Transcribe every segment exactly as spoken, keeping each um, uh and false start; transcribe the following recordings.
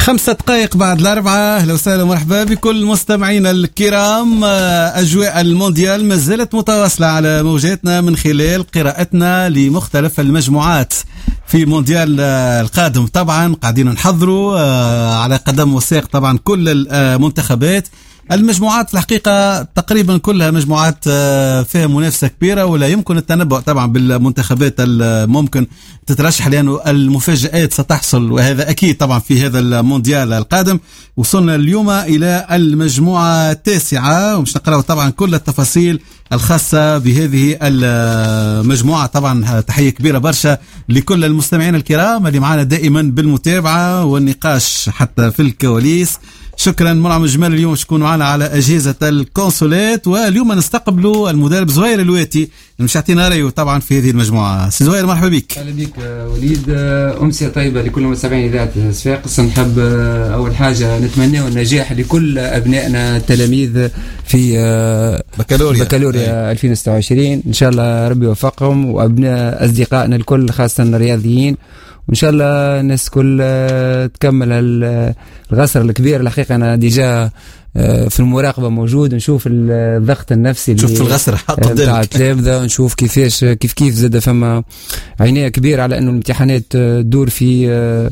خمسة دقائق بعد الأربعة. أهلا وسهلا ومرحبا بكل مستمعينا الكرام. أجواء المونديال ما زالت متواصلة على موجاتنا من خلال قراءتنا لمختلف المجموعات في مونديال القادم. طبعا قاعدين نحضروا على قدم وساق طبعا كل المنتخبات. المجموعات الحقيقة تقريبا كلها مجموعات فيها منافسة كبيرة، ولا يمكن التنبؤ طبعا بالمنتخبات الممكن تترشح، لأنه المفاجآت ستحصل وهذا أكيد طبعا في هذا المونديال القادم. وصلنا اليوم إلى المجموعة التاسعة ومش نقرأ طبعا كل التفاصيل الخاصة بهذه المجموعة. طبعا تحية كبيرة برشا لكل المستمعين الكرام اللي معنا دائما بالمتابعة والنقاش حتى في الكواليس. شكرا منعم جمال اليوم تكون معنا على أجهزة الكونسولات. واليوم نستقبل المدرب زهير الواتي مش عطينا رأيه طبعا في هذه المجموعة. سي زهير مرحبا بك. أهلا بك وليد. أمسية طيبة لكل متابعين إذاعة صفاقس. نحب أول حاجة نتمنى النجاح لكل أبنائنا التلاميذ في بكالوريا, بكالوريا ألفين وستة وعشرين. إن شاء الله ربي يوفقهم، وأبناء أصدقائنا الكل خاصة الرياضيين، وإن شاء الله الناس كل تكمل الغسر الكبير. الحقيقة أنا ديجا في المراقبة موجود، نشوف الضغط النفسي نشوف في الغسر بتاع التلامذة، نشوف كيفاش كيف كيف زاد فما عناية كبير على أنه الامتحانات تدور في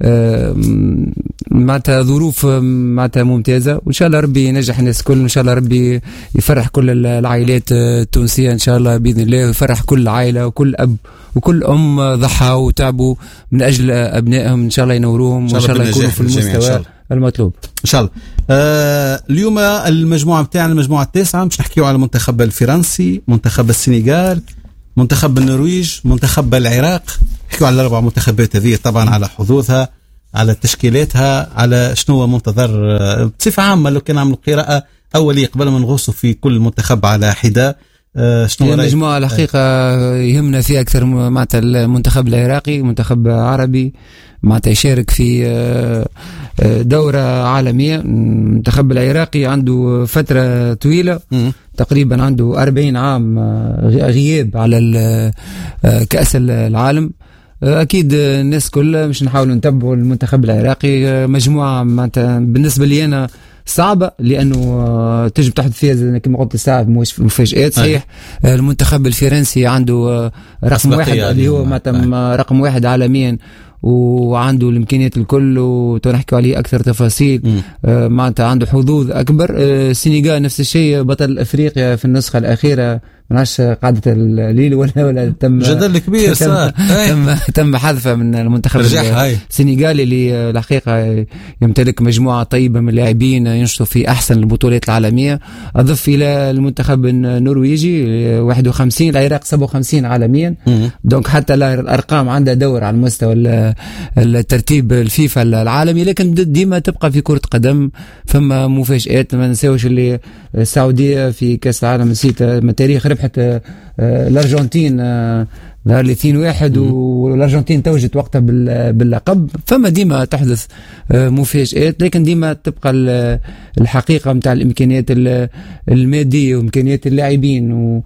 معناتها ظروف معناتها ممتازة، وإن شاء الله ربي ينجح الناس كل. إن شاء الله ربي يفرح كل العائلات التونسية إن شاء الله بإذن الله، ويفرح كل عائلة وكل أب وكل أم ضحى وتعبوا من أجل أبنائهم. إن شاء الله ينوروهم وإن شاء الله يكونوا في المستوى المطلوب إن شاء الله. آه اليوم المجموعة بتاعنا المجموعة التاسعة مش نحكيو على المنتخب الفرنسي، منتخب السنغال، منتخب النرويج، منتخب العراق. نحكيو على الأربع منتخبات هذه طبعا على حظوظها، على تشكيلاتها، على شنو هو منتظر بصفة عامة. لو كان عملوا قراءة أولية قبل ما نغوصوا في كل منتخب على حدة، شنو المجموعة الحقيقة يهمنا فيها أكثر معناتها المنتخب العراقي، منتخب عربي معناتها يشارك في دورة عالمية. المنتخب العراقي عنده فترة طويلة م- تقريبا عنده أربعين عام غياب على كأس العالم. أكيد الناس كلها مش نحاول نتبعوا المنتخب العراقي. مجموعة معناتها بالنسبة لي أنا صعبة، لأنه تجب تحدث فيها كما قلت صعب مفاجآت. صحيح المنتخب الفرنسي عنده رقم واحد اللي هو معناتها رقم واحد عالميا، وعنده الامكانيات الكل وتنحكي عليه اكثر تفاصيل. آه معناتها عنده حظوظ اكبر. آه السنغال نفس الشيء، بطل افريقيا في النسخه الاخيره، منعش قاعدة الليل ولا ولا تم جدل كبير صار تم تم حذفه من المنتخب السنغالي اللي الحقيقة يمتلك مجموعة طيبة من اللاعبين ينشطوا في أحسن البطولات العالمية. أضف إلى المنتخب النرويجي واحد وخمسين، العراق سبعة وخمسين عالميا. دونك حتى الأرقام عندها دور على المستوى الترتيب الفيفا العالمي، لكن ديما تبقى في كرة قدم فما مفاجآت. ما نساوش اللي السعودية في كأس العالم نسيت تاريخ ربحت الأرجنتين نهار الاثنين واحد، والأرجنتين توجت وقتها باللقب. فما ديما تحدث مفاجآت، لكن ديما تبقى الحقيقة متاع الإمكانيات المادية وإمكانيات اللاعبين و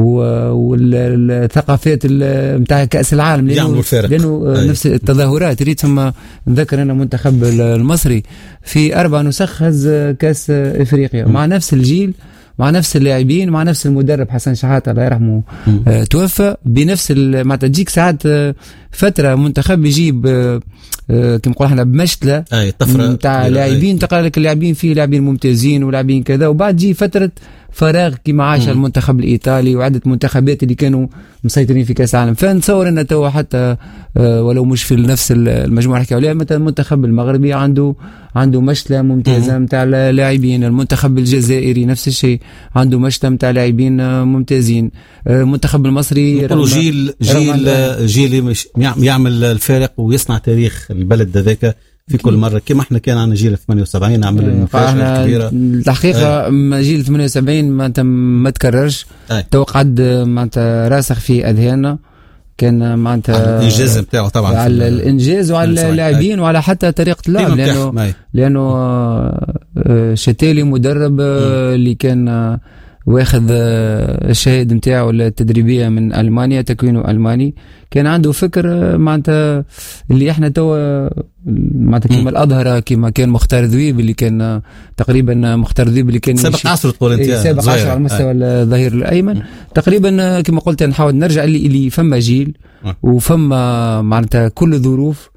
والثقافات متاع كأس العالم، لأنه, لأنه نفس التظاهرات. ريت ثم نذكر أن المنتخب المصري في أربع نسخ هز كأس إفريقيا مع نفس الجيل، مع نفس اللاعبين، مع نفس المدرب حسن شحاتة الله يرحمه آه توفى بنفس ما تجيك ساعات آه فترة منتخب يجيب آه آه كما نقول احنا بمشتلة تاع لاعبين، تقال لك اللاعبين فيه لاعبين ممتازين ولاعبين كذا، وبعد جي فترة فراغ كما عاش المنتخب الإيطالي وعدة منتخبات اللي كانوا مسيطرين في كأس العالم. فنتصور أن تو حتى آه ولو مش في نفس المجموعة نحكي عليها، مثلا المنتخب المغربي عنده عنده مشتلة ممتازة متاع لاعبين. المنتخب الجزائري نفس الشيء عنده مشتلة متاع لاعبين ممتازين. المنتخب المصري يقولوا جيل جيل جيل يعمل الفارق ويصنع تاريخ البلد ذاك في كل مرة. كما احنا كان عنا جيل ثمانية وسبعين عمل المفاجأة الكبيرة. الحقيقة أي. جيل ثمانية وسبعين ما ما تكررش، توقعد ما راسخ في أذهاننا. كان معناتها الانجاز نتاعو طبعا على الانجاز وعلى اللاعبين وعلى حتى طريقه اللعب، لانه لانه شتالي مدرب اللي كان واخذ الشهاده نتاعو التدريبيه من المانيا، تكوينه الماني. كان عنده فكر معناتها اللي احنا توا معناتها كيما الاظهره، كيما كان مختار ذويب اللي كان تقريبا مختار ذويب اللي كان سابق عصر تقول انت، سابق عصر على مستوى الظهير الايمن. تقريبا كما قلت نحاول نرجع اللي, اللي فما جيل وفما معناتها كل الظروف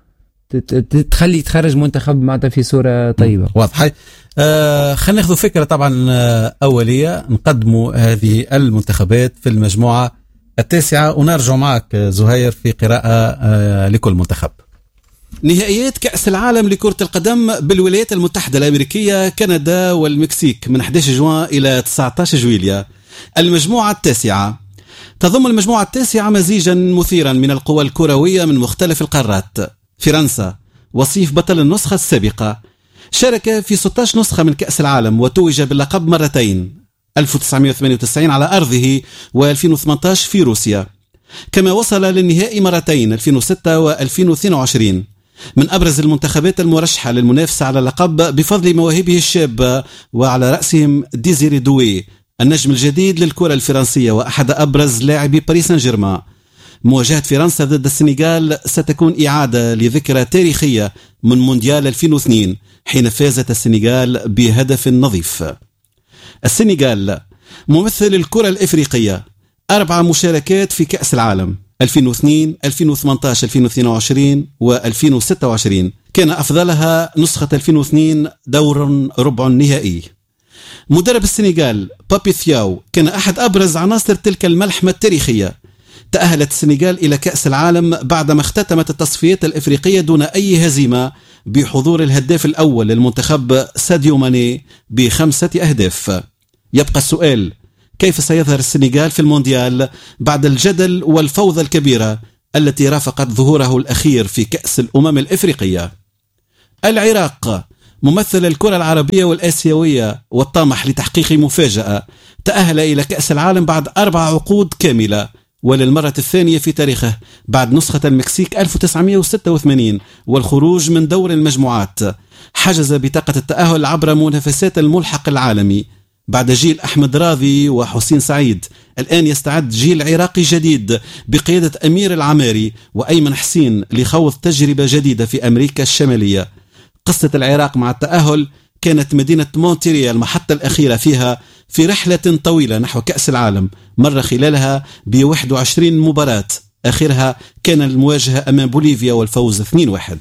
تخلي تخرج منتخب معناتها في صورة طيبة. واضح. آه خلينا ناخذ فكرة طبعا أولية نقدموا هذه المنتخبات في المجموعة التاسعة، ونرجع معك زهير في قراءة آه لكل منتخب. نهائيات كأس العالم لكرة القدم بالولايات المتحدة الأمريكية، كندا والمكسيك من أحد عشر جوان إلى تسعة عشر جويليا. المجموعة التاسعة تضم المجموعة التاسعة مزيجا مثيرا من القوى الكروية من مختلف القارات. فرنسا وصيف بطل النسخة السابقة، شارك في ستة عشر نسخة من كأس العالم وتوج باللقب مرتين، ألف وتسعمائة وثمانية وتسعين على أرضه وألفين وثمانية عشر في روسيا، كما وصل للنهائي مرتين ألفين وستة وألفين واثنين وعشرين. من أبرز المنتخبات المرشحة للمنافسة على اللقب بفضل مواهبه الشابة، وعلى رأسهم ديزيري دوي النجم الجديد للكرة الفرنسية وأحد أبرز لاعبي باريس سان جيرمان. مواجهة فرنسا ضد السنغال ستكون إعادة لذكرى تاريخية من مونديال ألفين واثنين حين فازت السنغال بهدف نظيف. السنغال ممثل الكرة الإفريقية، أربع مشاركات في كأس العالم ألفين واثنين ألفين وثمانية عشر ألفين واثنين وعشرين وألفين وستة وعشرين، كان أفضلها نسخة ألفين واثنين دور ربع النهائي. مدرب السنغال بابي ثياو كان أحد أبرز عناصر تلك الملحمة التاريخية. تأهلت السنغال إلى كأس العالم بعدما اختتمت التصفيات الإفريقية دون أي هزيمة، بحضور الهداف الأول للمنتخب ساديو ماني بخمسة أهداف. يبقى السؤال: كيف سيظهر السنغال في المونديال بعد الجدل والفوضى الكبيرة التي رافقت ظهوره الأخير في كأس الأمم الإفريقية؟ العراق ممثل الكرة العربية والآسيوية والطامح لتحقيق مفاجأة، تأهل إلى كأس العالم بعد أربع عقود كاملة وللمرة الثانية في تاريخه بعد نسخة المكسيك ألف وتسعمائة وستة وثمانين والخروج من دور المجموعات. حجز بطاقة التأهل عبر منافسات الملحق العالمي. بعد جيل أحمد راضي وحسين سعيد، الآن يستعد جيل عراقي جديد بقيادة أمير العماري وأيمن حسين لخوض تجربة جديدة في أمريكا الشمالية. قصة العراق مع التأهل كانت مدينة مونتريال المحطة الأخيرة فيها في رحلة طويلة نحو كأس العالم، مر خلالها ب واحد وعشرين مباراة، آخرها كان المواجهة أمام بوليفيا والفوز اثنين واحد.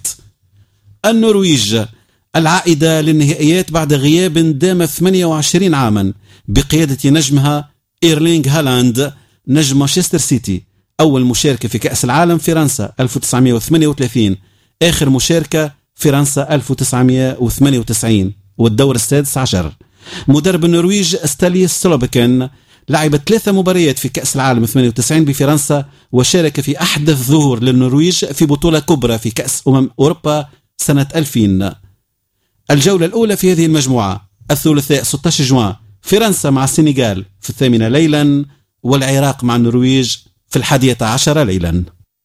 النرويج العائدة للنهائيات بعد غياب دام ثمانية وعشرين عاما بقيادة نجمها إيرلينغ هالاند نجم مانشستر سيتي. أول مشاركة في كأس العالم فرنسا ألف وتسعمائة وثمانية وثلاثين، آخر مشاركة فرنسا ألف وتسعمائة وثمانية وتسعين والدور السادس عشر. مدرب النرويج ستالي سلوبكن لعب ثلاثة مباريات في كأس العالم ثمانية وتسعين بفرنسا، وشارك في أحدث ظهور للنرويج في بطولة كبرى في كأس أمم أوروبا سنة ألفين. الجولة الأولى في هذه المجموعة الثلاثاء ستة عشر جوان، فرنسا مع السنغال في الثامنة ليلا، والعراق مع النرويج في الحادية عشر ليلا.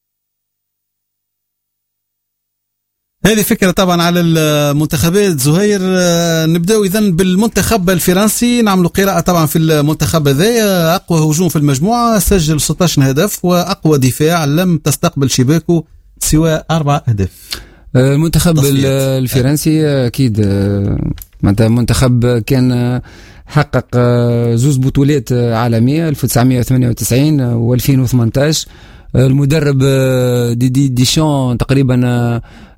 هذه فكرة طبعا على المنتخبات. زهير، نبدأ إذن بالمنتخب الفرنسي، نعمل قراءة طبعا في المنتخب هذا. أقوى هجوم في المجموعة، سجل ستة عشر هدف، وأقوى دفاع لم تستقبل شباكه سوى أربع أهداف. المنتخب الفرنسي أكيد معناتها منتخب كان حقق زوز بطولات عالمية ألف وتسعمائة وثمانية وتسعين وألفين وثمانية عشر. المدرب دي دي ديشان تقريبا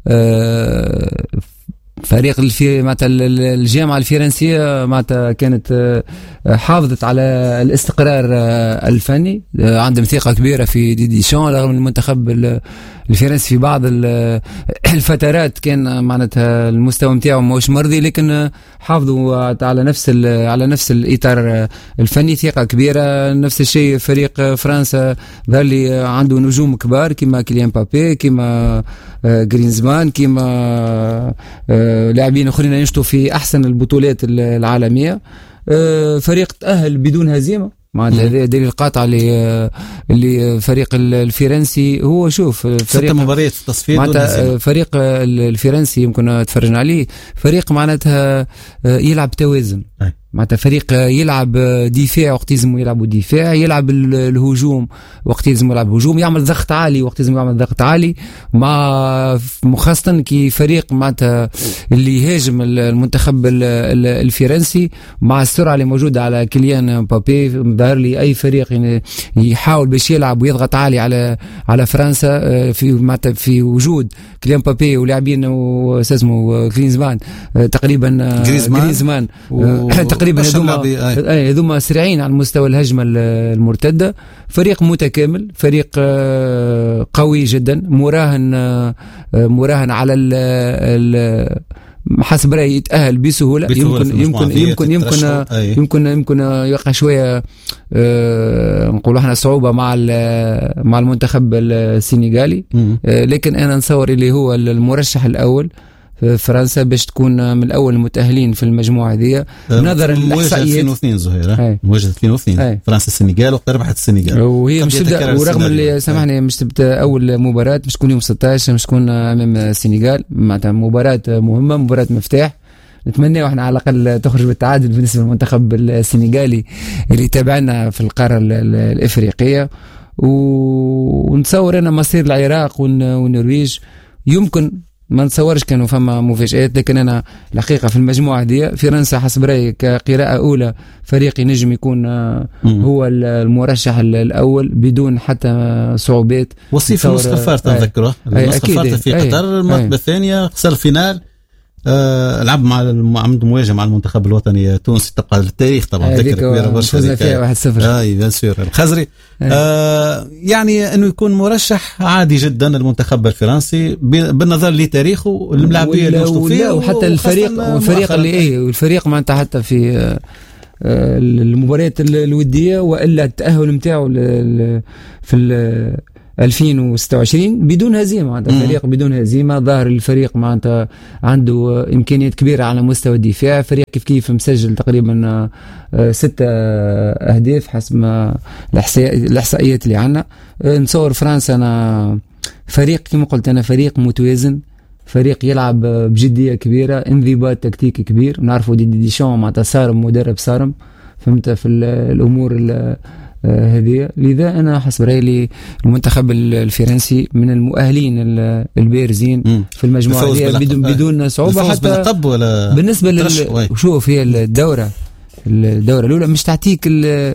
فريق الفي معناتها الجامعة الفرنسية معناتها كانت حافظت على الاستقرار الفني، عندهم ثقة كبيرة في دي ديشان، رغم المنتخب الفرنسي في بعض الفترات كان معناتها المستوى نتاعو مش مرضي، لكن حافظوا على نفس على نفس الإطار الفني، ثقة كبيرة. نفس الشيء فريق فرنسا ظهر لي عنده نجوم كبار كما كيليان بابي، كما غرينزمان، كما لاعبين اخرين ينشطوا في احسن البطولات العالميه. فريق تأهل بدون هزيمه، معناتها دليل قاطع اللي اللي فريق الفرنسي هو شوف فريق مباريات في التصفيات معناتها فريق الفرنسي يمكن تفرجنا عليه، فريق معناتها يلعب توازن معناتها فريق يلعب دفاع وقت يلزم يلعبوا دفاع، يلعب الهجوم وقت يلزم يلعب هجوم، يعمل ضغط عالي وقت يلزم يعمل ضغط عالي، مع خاصة كي فريق معناتها اللي يهاجم المنتخب الفرنسي مع السرعة اللي موجودة على كيليان مبابي. ظهر لي أي فريق يعني يحاول باش يلعب ويضغط عالي على على فرنسا في معناتها في وجود كيليان مبابي ولاعبين واسمه غريزمان تقريبا غريزمان تقريبا هذوما هذوما سريعين على مستوى الهجمة المرتدة. فريق متكامل، فريق قوي جدا، مراهن مراهن على ال حسب رأيي يتأهل بسهولة. يمكن يمكن يمكن يمكن يمكن يمكن يقع شوية أه نقول احنا صعوبة مع مع المنتخب السنغالي، أه لكن أنا نصور اللي هو المرشح الأول فرنسا باش تكون من الأول المتأهلين في المجموعة هذه نظرا للإحصائيات. ألفين واثنين زهيرة مواجهة ألفين واثنين فرنسا السنغال وقربحت السنغال، وهي مش تبدأ ورغم اللي سامحني مش تبدأ أول مباراة مش تكون يوم ستة عشر، مش تكون أمام السنغال، معناتها مباراة مهمة، مباراة مفتاح. نتمنى واحنا على الأقل تخرج بالتعادل بالنسبة للمنتخب السنغالي اللي تابعنا في القارة الإفريقية. ونتصور أنا مصير العراق والنرويج يمكن ما نتصورش كانوا فما مفاجآت، لكن أنا الحقيقة في المجموعة دي فرنسا حسب رأيي كقراءة أولى فريق ينجم يكون هو المرشح الأول بدون حتى صعوبات. وصيف المصطفى تذكره المصطفى في قطر المرتبة الثانية خسر الفينال، آه لعب مع عنده مواجهه مع المنتخب الوطني التونسي تبقى للتاريخ طبعا ذكر كبيره برشا فزنا فيها واحد صفر. اي بيان سور الخزري. آه يعني انه يكون مرشح عادي جدا المنتخب الفرنسي بالنظر لتاريخه الملاعبيه اللي وصلوا فيه، وحتى الفريق والفريق اللي ايه والفريق معناتها حتى في آه المباريات الوديه والا التاهل نتاعو في ألفين وستة وعشرين بدون هزيمة. معناتها فريق بدون هزيمة، ظاهر الفريق معناتها عنده إمكانيات كبيرة على مستوى الدفاع. فريق كيف كيف مسجل تقريبا ستة أهداف حسب ما الإحصائيات اللي عنا. نصور فرنسا أنا فريق كما قلت أنا فريق متوازن، فريق يلعب بجدية كبيرة، انضباط تكتيكي كبير. نعرفوا دي دي شون معناتها صارم مدرب صارم فهمت في الأمور هذه. لذا أنا حسب رأيي المنتخب الفرنسي من المؤهلين البارزين في المجموعة دي بدون بدون صعوبة حتى ولا بالنسبة لل شوف هي الدورة الدورة الأولى مش تعطيك ال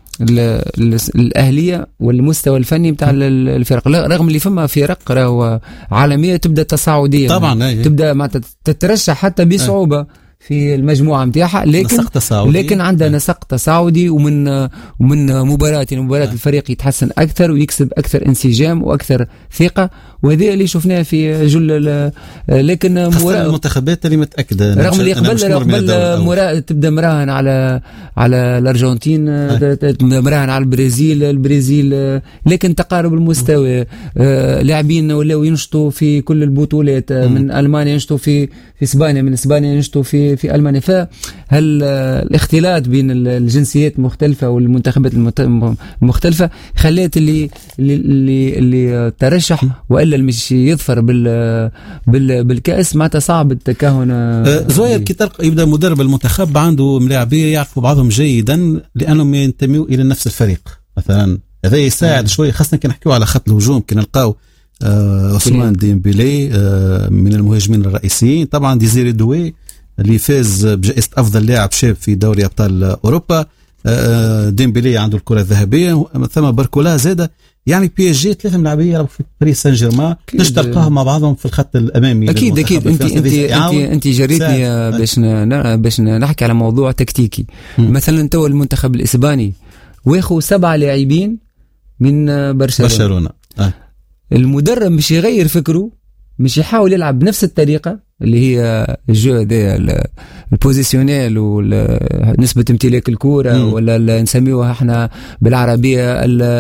الأهلية والمستوى الفني بتاع الفرق، رغم اللي فما فرق راهو عالمية تبدأ تصاعدية طبعا تبدأ ما تترشح حتى بصعوبة في المجموعة متاعها، لكن لكن عندها نسق تصاعدي ومن ومن مباراة مباراة الفريق يتحسن أكثر ويكسب أكثر انسجام وأكثر ثقة، وهذا اللي شفناه في جل. لكن المنتخبات اللي متأكدة رغم اللي قبل قبل مرا تبدأ مراهن على على الأرجنتين، مراهن على البرازيل البرازيل لكن تقارب المستوى. لاعبين ولاو ينشطوا في كل البطولات، من ألمانيا ينشطوا في في إسبانيا، من إسبانيا ينشطوا في في ألمانيا. فهل الاختلاط بين الجنسيات المختلفة والمنتخبات المختلفة خلت اللي اللي اللي ترشح وإلا مش يظفر بال بال بالكأس معناتها صعب التكهن. زوير كي تلقى يبدأ مدرب المنتخب عنده ملاعبية يعرفوا بعضهم جيدا لأنهم ينتموا إلى نفس الفريق مثلا، هذا يساعد شوي خاصة كي نحكيو على خط الهجوم كي نلقاو عثمان ديمبلي من المهاجمين الرئيسيين، طبعا ديزيري دوي اللي فاز بجائزة أفضل لاعب شاب في دوري أبطال أوروبا، ديمبلي عنده الكرة الذهبية، ثم باركولا زادة. يعني بي اس جي ثلاثة ملاعبية يلعبوا في باريس سان جيرمان باش تلقاهم مع بعضهم في الخط الأمامي. أكيد أكيد أنت أنت أنت أنت جريتني باش باش نحكي على موضوع تكتيكي. م. مثلا تو المنتخب الإسباني واخو سبعة لاعبين من برشلونة, برشلونة. آه. المدرب مش يغير فكره، مش يحاول يلعب بنفس الطريقة اللي هي الجو ده البوزيشنال ونسبة امتلاك الكرة ولا نسميوها احنا بالعربية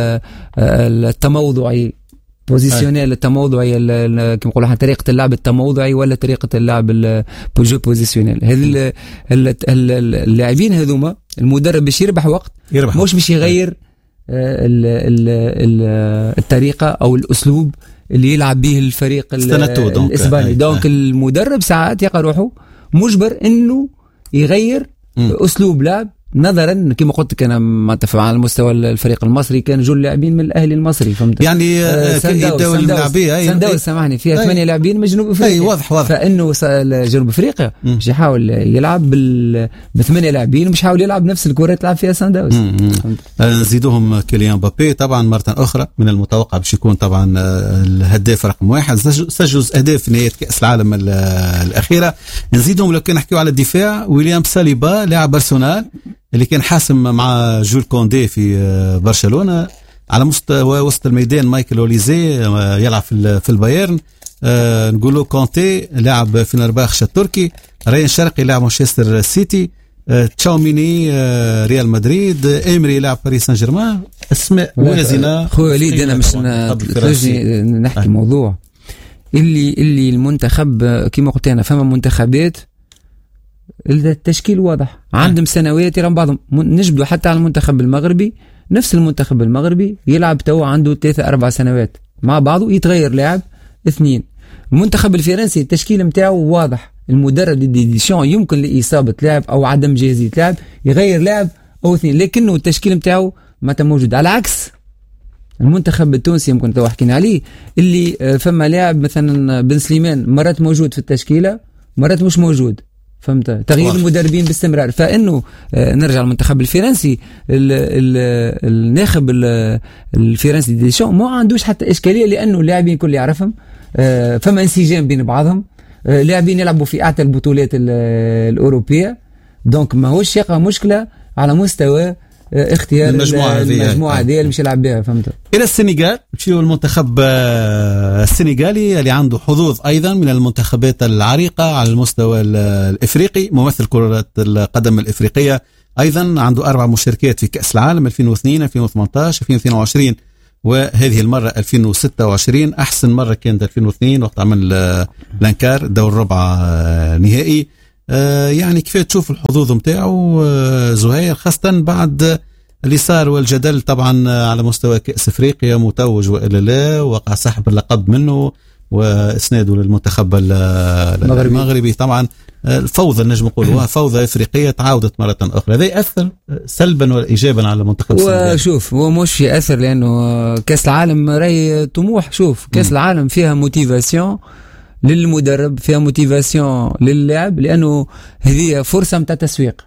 التموضعي بوزيشنال التموضعي كما نقولوا احنا طريقة اللعب التموضعي ولا طريقة اللعب الجو بوزيشنال. هذه اللاعبين هذوما المدرب باش يربح وقت يربح مش باش يغير الطريقة أو الأسلوب اللي يلعب به الفريق الإسباني. دونك المدرب ساعات يلقى روحه مجبر إنه يغير اسلوب لعب نظرا كما قلت لك انا متفق على المستوى الفريق المصري كان جول لاعبين من الاهلي المصري فهمت يعني آه الدوري اللاعبيه سانداوز سامحني فيها ثمانيه لاعبين من جنوب افريقيا اي واضح واضح فانه جنوب افريقيا مش يحاول يلعب بال بثمانيه لاعبين مش يحاول يلعب نفس الكره تلعب فيها سانداوز نزيدوهم كيليان مبابي طبعا مره اخرى من المتوقع باش يكون طبعا الهداف رقم واحد سجل اهداف في نهايه كاس العالم الاخيره نزيدهم لو كان نحكيو على الدفاع ويليام ساليبا لاعب برشلونه اللي كان حاسم مع جول كوندي في برشلونة على مستوى وسط الميدان مايكل أوليزي يلعب في في البايرن أه نقولوا كونتي لاعب في نرباخشة التركي ريان شرقي لاعب مانشستر سيتي أه تشاوميني أه ريال مدريد إيمري لاعب باريس سان جيرمان اسماء موازنة خويا وليد أنا مش نحكي آه. موضوع اللي اللي المنتخب كما قلت أنا فما منتخبات التشكيل واضح عندهم سنوات يرى بعضهم نجبدوا حتى على المنتخب المغربي نفس المنتخب المغربي يلعب تو عنده ثلاثة أربع سنوات مع بعضه يتغير لاعب اثنين المنتخب الفرنسي التشكيل متاعه واضح المدرب دي ديشان يمكن لإصابة لاعب أو عدم جاهزية لاعب يغير لاعب أو اثنين لكنه التشكيل متاعه ما موجود على عكس المنتخب التونسي يمكن تو حكينا عليه اللي فما لاعب مثلا بن سليمان مرات موجود في التشكيلة مرات مش موجود فهمت تغيير المدربين باستمرار فانه نرجع للمنتخب الفرنسي ال ال الناخب الفرنسي ديشان ما عندوش حتى اشكاليه لانه اللاعبين كل يعرفهم فما انسجام بين بعضهم لاعبين يلعبوا في اعتى البطولات الاوروبيه دونك ما هوش يقع مشكله على مستوى اختيار المجموعه المجموعه دي اللي مش يلعب بها فهمت الى السنغال نمشيو المنتخب السنغالي اللي عنده حظوظ ايضا من المنتخبات العريقه على المستوى الافريقي ممثل كره القدم الافريقيه ايضا عنده اربع مشاركات في كاس العالم ألفين واثنين ألفين وثمانية عشر ألفين واثنين وعشرين وهذه المره ألفين وستة وعشرين احسن مره كانت ألفين واثنين وقت عمل لانكار دور ربع نهائي يعني كيف تشوف الحظوظ متاعه زهير خاصة بعد اللي صار والجدل طبعا على مستوى كأس افريقيا متوج والا لا وقع سحب اللقب منه واسناده للمنتخب المغربي طبعا الفوضى نجم نقولوا فوضى افريقيه تعاودت مره اخرى هذا ياثر سلبا ولا ايجابا على المنتخب السنغالي وشوف هو مش ياثر لانه كاس العالم راهي طموح شوف كاس م. العالم فيها موتيفاسيون للمدرب فيها موتيفاسيون للاعب لانه هذه فرصه متاع تسويق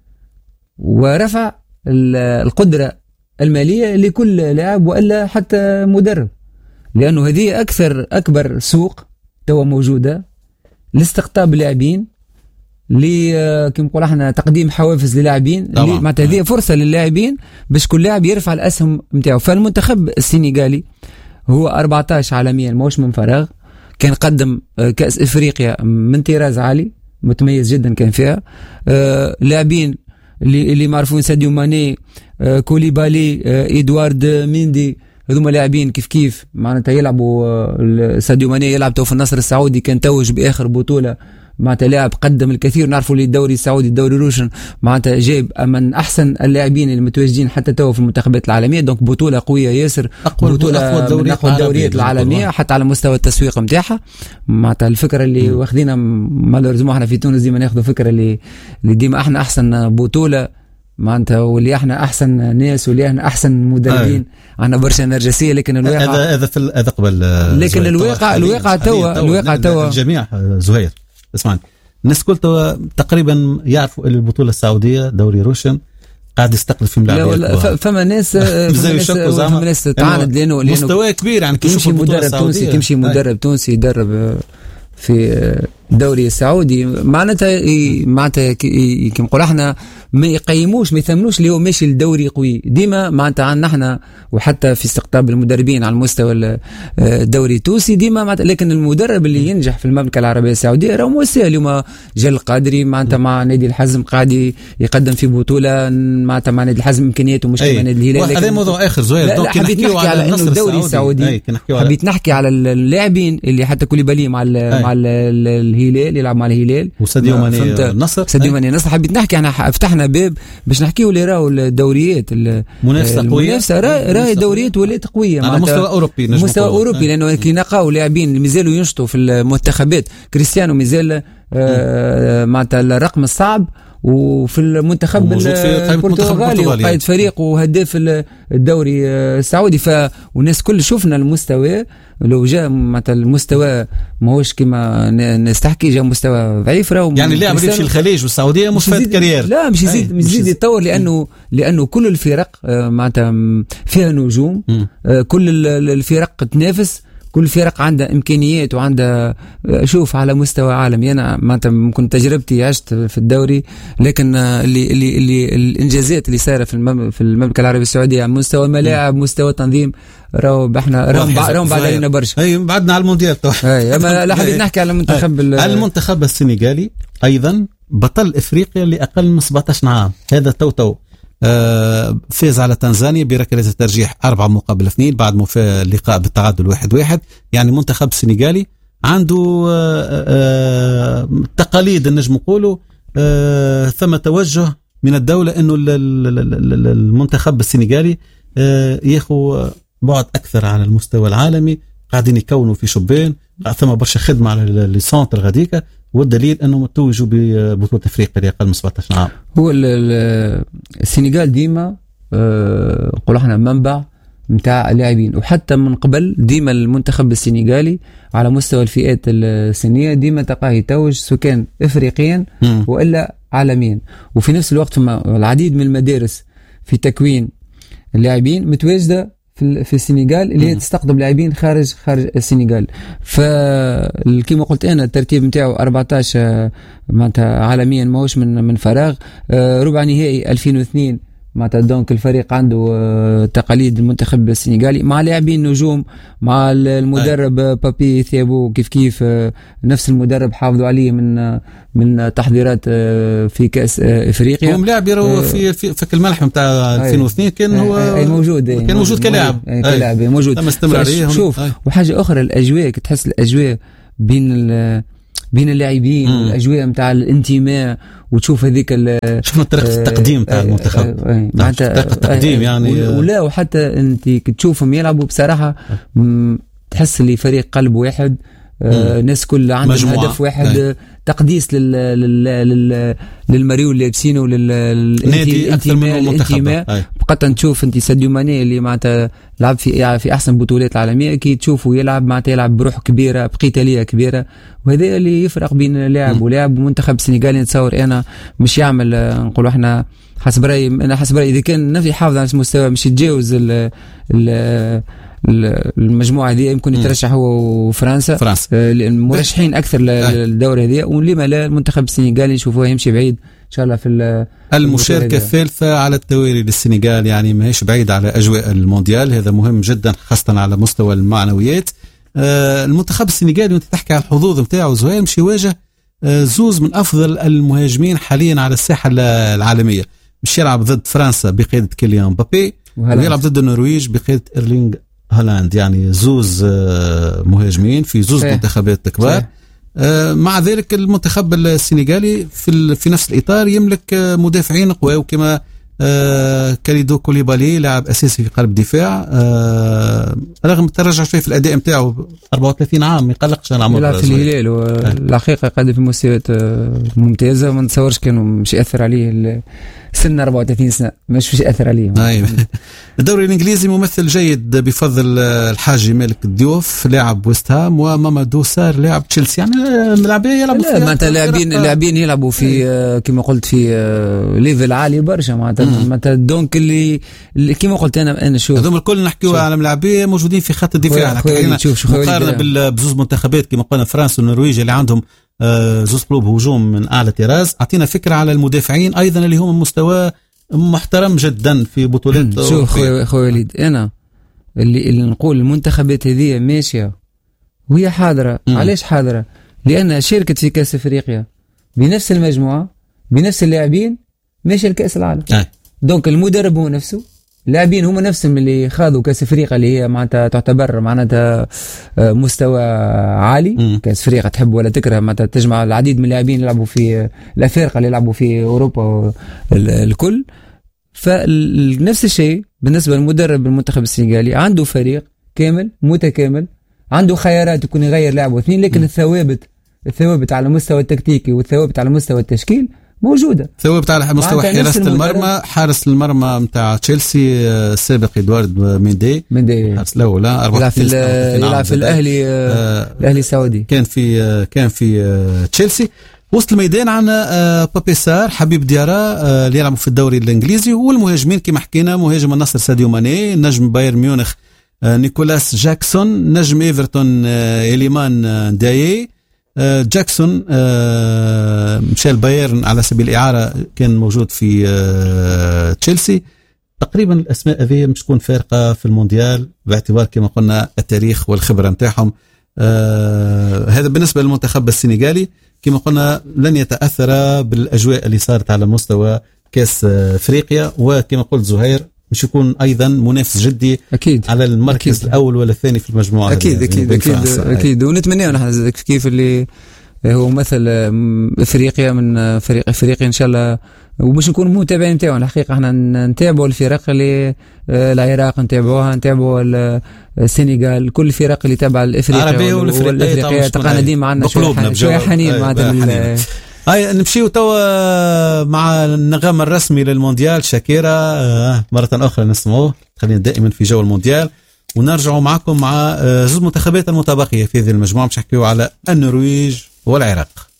ورفع القدره الماليه لكل لاعب والا حتى مدرب لانه هذه اكثر اكبر سوق توا موجوده لاستقطاب اللاعبين ل كما نقول احنا تقديم حوافز للاعبين معناتها هذه فرصه للاعبين باش كل لاعب يرفع الاسهم نتاعو فالمنتخب السنغالي هو أربعة عشر عالميا ماهوش من فراغ كان قدم كأس إفريقيا من طراز عالي متميز جدا كان فيها آه لاعبين اللي اللي معروفين ساديو ماني آه كوليبالي آه إدوارد ميندي هذوما لاعبين كيف كيف معناتها يلعبوا آه ساديو ماني يلعب تو في النصر السعودي كان توج بآخر بطولة معناتها لاعب قدم الكثير نعرفوا لي الدوري السعودي الدوري روشن معناتها جايب من احسن اللاعبين المتواجدين حتى تو في المنتخبات العالميه دونك بطوله قويه ياسر بطوله من اقوى الدوريات العالميه حتى على مستوى التسويق نتاعها معناتها الفكره اللي واخذينها مالوريزمون احنا في تونس ديما ناخذوا فكره اللي اللي ديما احنا احسن بطوله معناتها واللي احنا احسن ناس واللي احنا احسن مدربين عندنا برشا نرجسيه لكن الواقع هذا هذا في هذا قبل لكن الواقع الواقع توا الواقع توا الجميع زهير اسمعني الناس كلها تقريبا يعرفوا البطوله السعوديه دوري روشن قاعد يستقل في ملاعب فما ناس فما ناس تعاند لانه مستوى كبير يعني تمشي مدرب تونسي تمشي مدرب تونسي يدرب في الدوري السعودي معناتها معناتها كي نقول احنا ما يقيموش ما يثمنوش اللي هو ماشي الدوري قوي ديما معناتها عندنا احنا وحتى في استقطاب المدربين على المستوى الدوري التونسي ديما لكن المدرب اللي ينجح في المملكه العربيه السعوديه راه مو سهل اليوم جل القادري معناتها مع نادي الحزم قاعد يقدم في بطوله معناتها مع نادي الحزم امكانياته مش كما نادي الهلال هذا موضوع اخر زهير دونك حبيت نحكي على انه الدوري السعودي حبيت نحكي على اللاعبين اللي حتى كوليبالي مع مع الهلال يلعب مع الهلال وساديو ماني النصر ساديو ماني النصر حبيت نحكي انا فتحنا باب باش نحكيو اللي راهو الدوريات المنافسه قويه راهي دوريات ولات قويه على مستوى اوروبي مستوى اوروبي لانه كي نلقاو لاعبين اللي مازالوا ينشطوا في المنتخبات كريستيانو مازال آه معناتها الرقم الصعب، وفي المنتخب البرتغالي قائد فريق وهداف الدوري السعودي. ف والناس كل شفنا المستوى، لو جاء معناتها المستوى ماهوش كما نستحكي، جاء مستوى ضعيف راهو يعني اللاعب اللي يمشي الخليج والسعوديه مش فات كارير، لا مش يزيد مش يزيد يتطور، لانه لانه كل الفرق معناتها فيها نجوم، كل الفرق تنافس، كل فرق عندها إمكانيات وعندها، شوف على مستوى عالمي. أنا معناتها ممكن تجربتي عشت في الدوري، لكن اللي اللي اللي الإنجازات اللي صايرة في في المملكة العربية السعودية على مستوى ملاعب، مستوى تنظيم، راهو احنا راهم بعد علينا برشا. أي بعدنا على المونديال طبعا. أي أما لا حبيت نحكي على المنتخب المنتخب السنغالي أيضا بطل إفريقيا لأقل من سبعة عشر عام، هذا توتو فاز على تنزانيا بركلة الترجيح أربعة مقابل اثنين بعد ما فاز اللقاء بالتعادل واحد واحد. يعني منتخب السنغالي عنده تقاليد النجم نقولوا، ثم توجه من الدولة انه المنتخب السنغالي ياخذ بعد اكثر على المستوى العالمي، قاعدين يكونوا في شبان، ثم برشا خدمة على الليسانت الغديكة، والدليل انهم توجوا ببطولة افريقيا لاقل من سبعة عشر عام. هو السنغال ديما نقول احنا منبع متاع اللاعبين، وحتى من قبل ديما المنتخب السنغالي على مستوى الفئات السنية ديما تلقاه يتوج سواء كان افريقيا والا عالميا. وفي نفس الوقت فما العديد من المدارس في تكوين اللاعبين متواجده في في السنغال اللي هي تستقطب لاعبين خارج خارج السنغال. فكما قلت انا الترتيب نتاعو أربعة عشر معناتها عالميا ماهوش من من فراغ. ربع نهائي ألفين واثنين معناتها دونك الفريق عنده تقاليد المنتخب السنغالي مع لاعبين نجوم، مع المدرب بابي ثيابو كيف كيف نفس المدرب حافظوا عليه من من تحضيرات في كاس افريقيا. هو ملاعب يرو في في فك الملح نتاع ألفين واثنين كان هو موجود كان موجود كلاعب كلاعب موجود تم استمراريه. شوف وحاجه اخرى الاجواء، تحس الاجواء بين بين اللاعبين والاجواء نتاع الانتماء، وتشوف هذيك شفنا طريقه التقديم نتاع المنتخب معناتها طريقه التقديم يعني ولا وحتى انت تشوفهم يلعبوا بصراحه تحس لي فريق قلب واحد، الناس كلها عندهم هدف واحد، أي. تقديس لل لل للمريو اللي لابسينه وللانتماء الانتماء بقى نشوف انت ساديو ماني اللي معناتها لعب في في احسن بطولات العالميه، كي تشوفه يلعب معناتها يلعب بروح كبيره بقتاليه كبيره، وهذا اللي يفرق بين لاعب ولاعب. منتخب السنغالي نتصور انا مش يعمل نقولوا احنا حسب رايي انا حسب رايي اذا كان نفي يحافظ على المستوى مش يتجاوز ال ال المجموعة هذه يمكن يترشح هو وفرنسا فرنسا مرشحين أكثر للدورة هذه، ولما لا المنتخب السنغالي نشوفوه يمشي بعيد إن شاء الله في المشاركة الثالثة على التوالي للسنغال، يعني ما هيش بعيد على أجواء المونديال، هذا مهم جدا خاصة على مستوى المعنويات. آه المنتخب السنغالي وانت تحكي على الحظوظ نتاعو زهير مش يواجه آه زوز من أفضل المهاجمين حاليا على الساحة العالمية، مش يلعب ضد فرنسا بقيادة كيليان مبابي ويلعب ضد النرويج بقيادة إيرلينغ هالاند، يعني زوز مهاجمين في زوز منتخبات كبار. مع ذلك المنتخب السنغالي في في نفس الإطار يملك مدافعين قوي وكما كاليدو كوليبالي لاعب أساسي في قلب دفاع، رغم التراجع شوي في الأداء نتاعو أربعة وثلاثين عام ما يقلقش العمر، يلعب في الهلال والحقيقة قادم في مستويات ممتازة، ما نتصورش كانوا مش يأثر عليه سن أربعة وثلاثين سنة مش مش يأثر عليه. أيوة. الدوري الإنجليزي ممثل جيد بفضل الحاج مالك الضيوف لاعب ويست هام، ومامادو سار لاعب تشيلسي، يعني ملاعبين يلعبوا لا معناتها لاعبين لاعبين يلعبوا في كما قلت في ليفل عالي برشا معناتها معناتها دونك اللي, اللي كما قلت انا انا شوف هذوم الكل نحكيوا على ملاعبين موجودين في خط الدفاع، حكينا مقارنة بزوز منتخبات كما قلنا فرنسا والنرويج اللي عندهم زوز قلوب هجوم من اعلى طراز. اعطينا فكره على المدافعين ايضا اللي هم مستوى محترم جدا في بطولات. شوف خويا خويا وليد انا اللي, اللي نقول المنتخبات هذه ماشيه وهي حاضره. م. علاش حاضره؟ لانها شاركت في كاس افريقيا بنفس المجموعه بنفس اللاعبين ماشي لكاس العالم. أي. دونك المدرب هو نفسه، اللاعبين هم نفسهم اللي خاضوا كاس افريقيا اللي هي معناتها تعتبر معناتها مستوى عالي. م. كاس افريقيا تحب ولا تكره معناتها تجمع العديد من اللاعبين يلعبوا في الافارقه اللي يلعبوا في اوروبا الكل. فنفس الشيء بالنسبه للمدرب المنتخب السنغالي، عنده فريق كامل متكامل، عنده خيارات يكون يغير لاعب واثنين، لكن م. الثوابت الثوابت على المستوى التكتيكي والثوابت على مستوى التشكيل موجوده. ثوابت على مستوى حراسه المرمى. حارس المرمى نتاع تشيلسي السابق ادوارد ميندي ميندي الحارس الاول يلعب في يلعب في الاهلي آه الاهلي السعودي، كان في آه كان في آه تشيلسي. وسط الميدان عندنا آه بابيسار حبيب ديارة آه اللي يلعبوا في الدوري الانجليزي، والمهاجمين كما حكينا مهاجم النصر ساديو ماني، نجم بايرن ميونخ آه نيكولاس جاكسون، نجم ايفرتون آه إليمان آه دايي. آه جاكسون آه مشى البايرن على سبيل الإعارة، كان موجود في آه تشيلسي. تقريبا الأسماء هذه مش تكون فارقة في المونديال باعتبار كما قلنا التاريخ والخبرة نتاعهم. آه هذا بالنسبة للمنتخب السنغالي. كما قلنا لن يتأثر بالأجواء اللي صارت على مستوى كأس أفريقيا، وكما قلت زهير مش يكون أيضا منافس جدي أكيد على المركز أكيد. الأول ولا الثاني في المجموعة. أكيد أكيد أكيد, أكيد. ونتمنى نحن كيف اللي هو مثل أفريقيا من فريق أفريقيا إن شاء الله، ومش نكون متابعين نتاعو. الحقيقة احنا نتابعوا الفرق اللي العراق نتابعوها، نتابعوا السنغال، كل الفرق اللي تابعة الأفريقيا والأفريقيا تقانا ديما عندنا شوية, شوية حنين معناتها. هاي نمشيو توا مع النغم الرسمي للمونديال شاكيرا مرة أخرى نسمعوه. خلينا دائما في جو المونديال ونرجعوا معكم مع زوج منتخبات المتبقية في هذه المجموعة، مش نحكيو على النرويج والعراق.